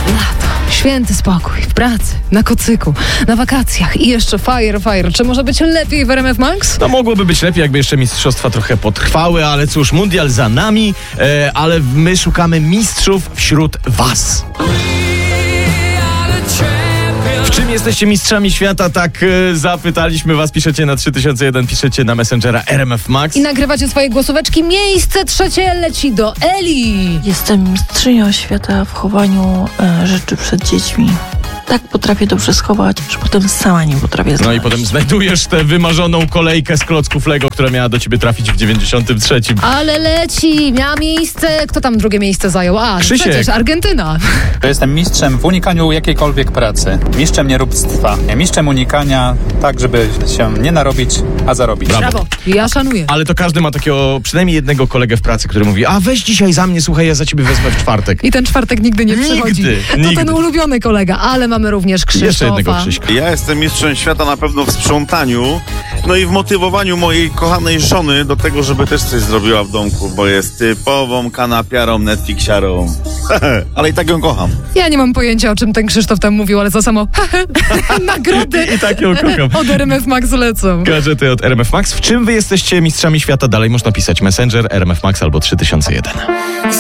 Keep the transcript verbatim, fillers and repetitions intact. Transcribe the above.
Lato, święty spokój, w pracy, na kocyku, na wakacjach i jeszcze fire, fire. Czy może być lepiej w R M F Max? No mogłoby być lepiej, jakby jeszcze mistrzostwa trochę potrwały, ale cóż, mundial za nami, e, ale my szukamy mistrzów wśród was. W czym jesteście mistrzami świata? Tak e, zapytaliśmy was, piszecie na trzy tysiące jeden, piszecie na Messengera R M F Max. I nagrywacie swoje głosóweczki. Miejsce trzecie leci do Eli. Jestem mistrzynią świata w chowaniu e, rzeczy przed dziećmi. Tak potrafię dobrze schować, że potem sama nie potrafię znaleźć. No i potem znajdujesz tę wymarzoną kolejkę z klocków Lego, która miała do ciebie trafić w dziewięćdziesiątym trzecim. Ale leci, miała miejsce. Kto tam drugie miejsce zajął? A, Krzysiek. przecież Argentyna. To jestem mistrzem w unikaniu jakiejkolwiek pracy. Mistrzem nieróbstwa. Mistrzem unikania tak, żeby się nie narobić, a zarobić. Brawo. Brawo, ja szanuję. Ale to każdy ma takiego, przynajmniej jednego kolegę w pracy, który mówi: a weź dzisiaj za mnie, słuchaj, ja za ciebie wezmę w czwartek. I ten czwartek nigdy nie przychodzi. Nigdy, To nigdy. ten ulubiony kolega, ale mamy również Krzysztofa. Jeszcze jednego Krzyśka. Ja jestem mistrzem świata na pewno w sprzątaniu, no i w motywowaniu mojej kochanej żony do tego, żeby też coś zrobiła w domku, bo jest typową kanapiarą, Netflixiarą. Ale i tak ją kocham. Ja nie mam pojęcia, o czym ten Krzysztof tam mówił, ale za samo nagrody I, I tak ją kocham. od R M F Max lecą. Gadżety od R M F Max. W czym wy jesteście mistrzami świata? Dalej można pisać Messenger, R M F Max albo trzy tysiące jeden.